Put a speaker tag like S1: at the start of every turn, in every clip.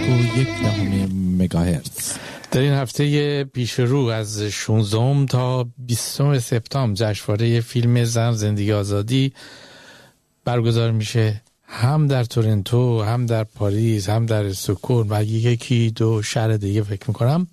S1: مگاهرتز. در این هفته پیش رو از 16 تا 20 سپتامبر جشنواره فیلم زن زندگی آزادی برگزار میشه، هم در تورنتو، هم در پاریس، هم در استکهلم و یکی دو شهر دیگه فکر میکنم.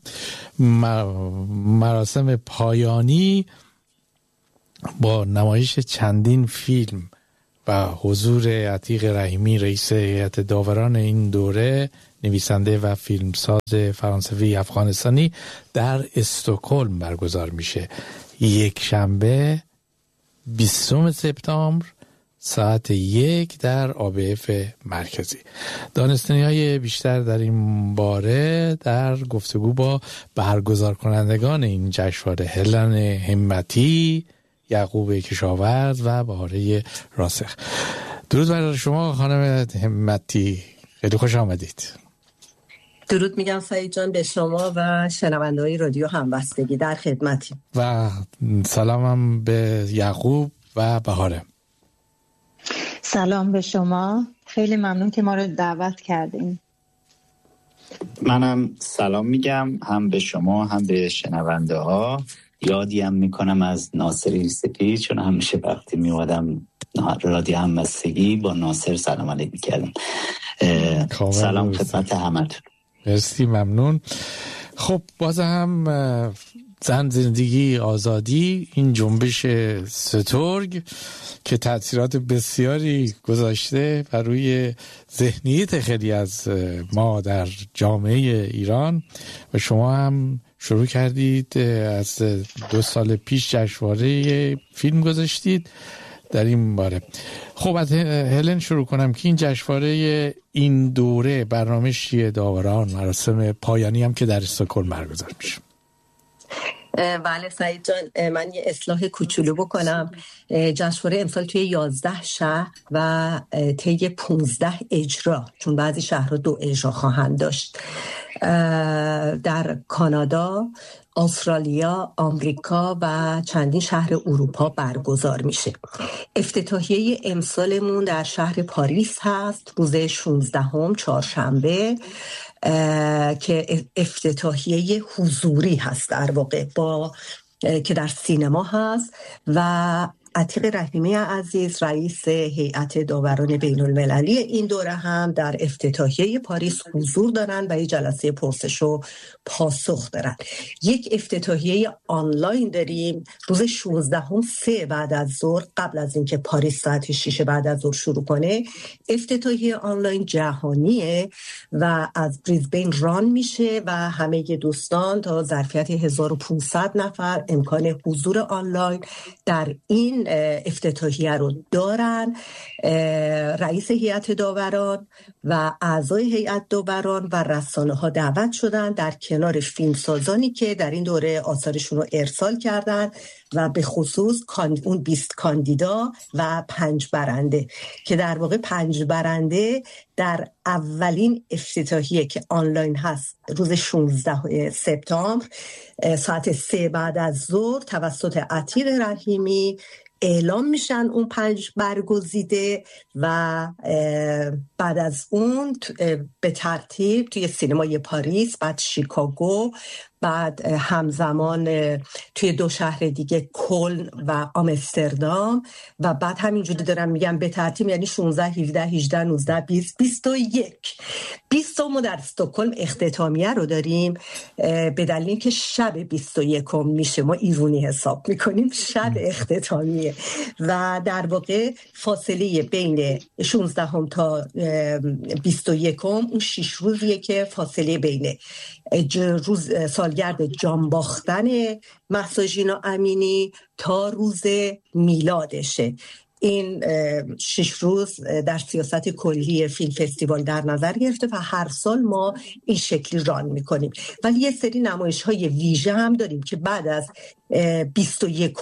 S1: مراسم پایانی با نمایش چندین فیلم و حضور عتیق رحیمی رئیس هیئت داوران این دوره، نویسنده و فیلمساز فرانسوی افغانستانی، در استکهلم برگزار میشه. یک شنبه 20 سپتامبر ساعت 1 در ABF مرکزی. دانستنی‌های بیشتر در این باره در گفتگو با برگزار کنندگان این جشنواره، هلن همتی، یعقوب کشاورز و بهاره راسخ. درود بر شما خانم همتی، خیلی خوش آمدید.
S2: درود میگم سعید جان به شما و شنونده‌های رادیو همبستگی، در خدمتیم.
S1: و سلامم به یعقوب و بهاره.
S3: سلام به شما، خیلی ممنون که ما رو دعوت کردین.
S4: منم سلام میگم هم به شما هم به شنونده ها. یادی هم میکنم از ناصر سپید، چون همیشه وقتی میومدم رادیو همبستگی با ناصر سلام علیک میکردم. سلام خدمت همتون.
S1: مرسی، ممنون. خب باز هم زن زندگی آزادی، این جنبش سترگ که تأثیرات بسیاری گذاشته بر روی ذهنیت خیلی از ما در جامعه ایران و شما هم شروع کردید از 2 سال پیش جشنواره فیلم گذاشتید در این باره. خب از هلن شروع کنم که این جشنواره این دوره برنامه‌اش چیه؟ داوران، مراسم پایانی هم که در استکهلم برگزار میشه.
S2: بله سعید جان، من یه اصلاح کوچولو بکنم. جشنواره امسال توی 11 شهر و طی 15 اجرا، چون بعضی شهرها 2 اجرا خواهند داشت، در کانادا، استرالیا، آمریکا و چندین شهر اروپا برگزار میشه. افتتاحیه امسالمون در شهر پاریس هست روز 16 چهارشنبه، که افتتاحیه حضوری هست در واقع، با که در سینما هست و عتیق رحیمی عزیز رئیس هیئت داوران بین المللی این دوره هم در افتتاحیه پاریس حضور دارن و یه جلسه پرسش و پاسخ دارن. یک افتتاحیه آنلاین داریم روز 16 3 بعد از ظهر، قبل از اینکه پاریس ساعت 6 بعد از ظهر شروع کنه. افتتاحیه آنلاین جهانیه و از بریزبین ران میشه و همه دوستان تا ظرفیت 1500 نفر امکان حضور آنلاین در این افتتاحیه رو دارن. رئیس هیئت داوران و اعضای هیئت داوران و رسانه ها دعوت شدن، در کنار فیلمسازانی که در این دوره آثارشون رو ارسال کردن و به خصوص اون 20 کاندیدا و 5 برنده که در واقع 5 برنده در اولین افتتاحیه که آنلاین هست روز 16 سپتامبر ساعت 3 بعد از ظهر توسط عتیق رحیمی اعلام میشن اون 5 برگزیده و بعد از اون به ترتیب توی سینمای پاریس، بعد شیکاگو، بعد همزمان توی 2 شهر دیگه کلن و آمستردام و بعد همینجوری دارم میگم به ترتیب، یعنی 16 17 18 19 20 21 20 در استکهلم اختتامیه رو داریم، به دلیل که شب 21 میشه، ما ایرونی حساب میکنیم شب اختتامیه و در واقع فاصله بین 16 تا 21 اون 6 روزیه که فاصله بین روز سالگرد جان باختن مهسا ژینا امینی تا روز میلادشه. این 6 روز در سیاست کلی فیلم فستیوال در نظر گرفته و هر سال ما این شکلی ران میکنیم. ولی یه سری نمایش‌های ویژه هم داریم که بعد از 21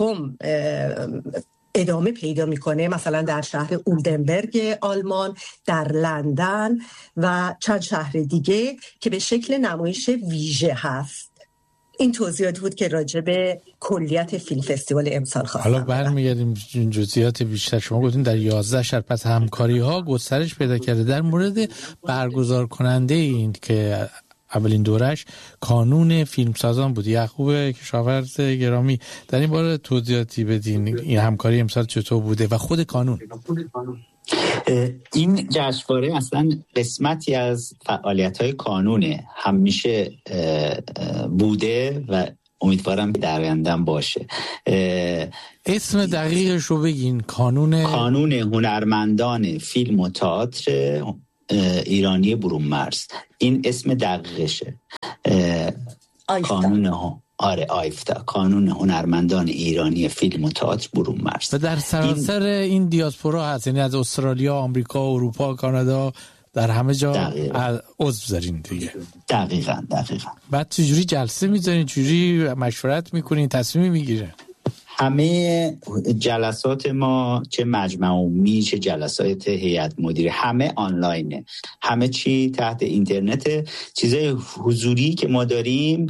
S2: ادامه پیدا میکنه، مثلا در شهر اولدنبرگ آلمان، در لندن و چند شهر دیگه که به شکل نمایش ویژه هست. این توضیحات بود که راجع به کلیت فیلم فستیوال امسال خواستم.
S1: حالا برمیگردیم جزئیات بیشتر. شما گفتین در 11 شهر، پس همکاری ها گسترش پیدا کرده. در مورد برگزار کننده این که اولین دورش کانون فیلمسازان بود، یعقوب کشاورز گرامی، در این باره توضیحاتی بدین این همکاری امسال چطور بوده و خود کانون.
S4: این جشنواره اصلا قسمتی از فعالیت‌های کانونه، همیشه بوده و امیدوارم در آینده باشه.
S1: اسم دقیقش رو بگین. کانون
S4: هنرمندان فیلم و تئاتر ایرانی برون مرز، این اسم دقیقشه. آیفتا، کانون هنرمندان ایرانی فیلم و تئاتر برون مرز.
S1: و در سراسر این دیاسپورا هست، یعنی از استرالیا، آمریکا، اروپا، کانادا، در همه جا عضو دارین دیگه.
S4: دقیقاً.
S1: بعد چجوری جلسه میذارین، چجوری مشورت میکنین، تصمیم میگیره؟
S4: همه جلسات ما، چه مجمع عمومی چه جلسات هیئت مدیره، همه آنلاینه، همه چی تحت اینترنت. چیزای حضوری که ما داریم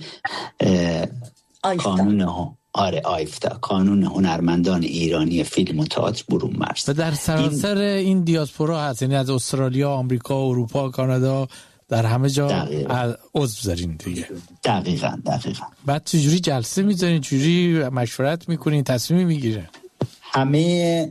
S4: آیفتا، کانون هنرمندان ایرانی فیلم و تئاتر برون مرز.
S1: و در سراسر این دیاسپورا هست، یعنی از استرالیا، آمریکا، اروپا، کانادا، در همه جا عضو دارین دیگه.
S4: دقیقاً.
S1: بعد چجوری جلسه میذارین، چجوری مشورت میکنین، تصمیم میگیره؟
S4: همه